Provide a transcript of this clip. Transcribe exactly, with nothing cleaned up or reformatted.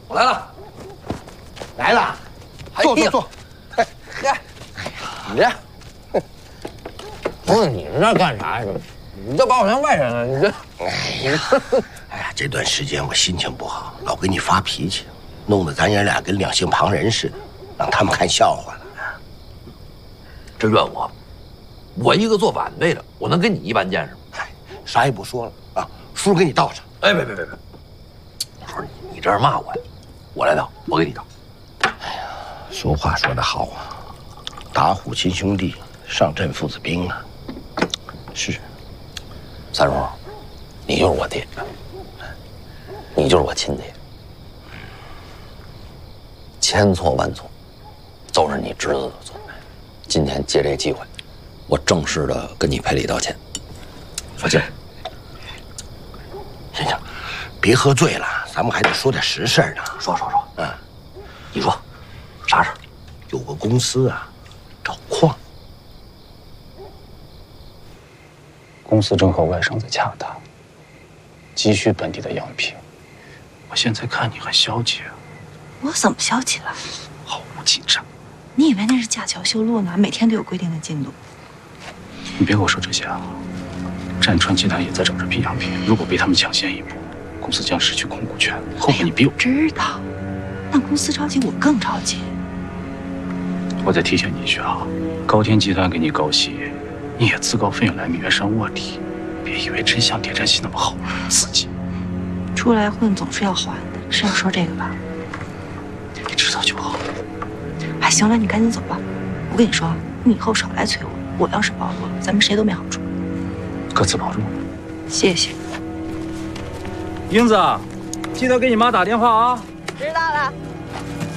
我来了， 来了，坐坐坐。 哎呀，你这，不是你这干啥呀？你这把我当外人了，你这。 哎呀，哎呀，这段时间我心情不好，老给你发脾气，弄得咱爷俩跟两性旁人似的，让他们看笑话了。 这怨我，我一个做晚辈的，我能跟你一般见识吗？ 哎，啥也不说了啊，叔给你倒上。 哎，别别别别，我说你，你这是骂我呀？我来倒，我给你倒。 哎呀，俗话说得好啊，打虎亲兄弟，上阵父子兵啊。是， 三叔，你就是我爹，你就是我亲爹，千错万错，都是你侄子的错。今天借这个机会，我正式的跟你赔礼道歉。说清。 行行，别喝醉了，咱们还得说点实事呢。 说说说， 嗯， 你说，啥事儿？ 有个公司啊，找矿。 公司正和外商在洽谈，急需本地的样品。我现在看你很消极啊。 我怎么消极了？ 毫无进展。 你以为那是架桥修路呢？每天都有规定的进度。 你别跟我说这些啊！战川集团也在找这批样品，如果被他们抢先一步，公司将失去控股权。后果你比我知道。但公司着急，我更着急。 我再提醒你一句啊，高天集团给你高息，你也自告奋勇来名媛山卧底，别以为真像谍战戏那么好玩刺激。 出来混总是要还的，是要说这个吧？ 你知道就好。 哎，行了，你赶紧走吧。我跟你说，你以后少来催我，我要是暴露了，咱们谁都没好处。 各自保重。 谢谢。 英子，记得给你妈打电话啊。 知道了。